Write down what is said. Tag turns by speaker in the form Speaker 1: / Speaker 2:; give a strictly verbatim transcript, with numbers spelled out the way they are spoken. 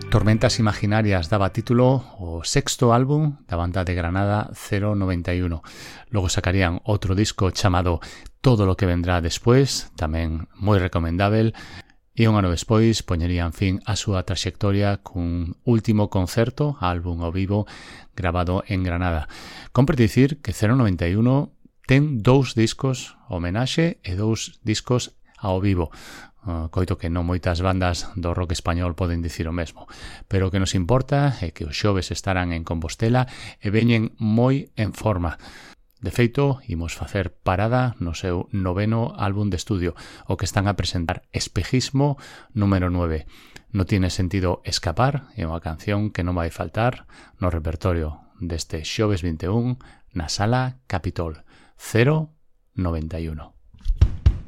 Speaker 1: Tormentas Imaginarias daba título ao sexto álbum da banda de Granada cero noventa e uno. Logo sacarían outro disco chamado Todo lo que vendrá despois, tamén moi recomendável, e un ano despois poñerían fin á súa traxectoria cun último concerto, álbum ao vivo, grabado en Granada. Compre dicir que cero noventa e uno ten dous discos homenaxe e dous discos ao vivo. Uh, coito que non moitas bandas do rock español poden dicir o mesmo, pero o que nos importa é que os xoves estarán en Compostela e veñen moi en forma. De feito, imos facer parada no seu noveno álbum de estudio, o que están a presentar Espejismo número nove. Non tiene sentido escapar, é unha canción que non vai faltar no repertorio deste xoves vinte e un na Sala Capitol cero noventa e uno.